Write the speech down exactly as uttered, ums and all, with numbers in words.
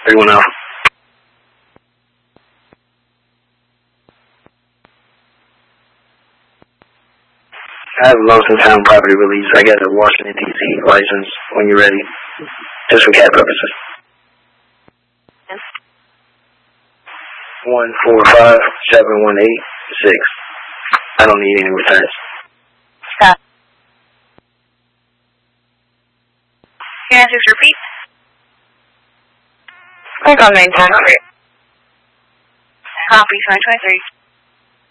three one Alpha. I have a Lonesome Town property release. I got a Washington, D C license when you're ready, just for cat purposes. One four five seven one eight six. I don't need any returns. Stop. Can I just repeat? Click on main time. Copy, five twenty-three.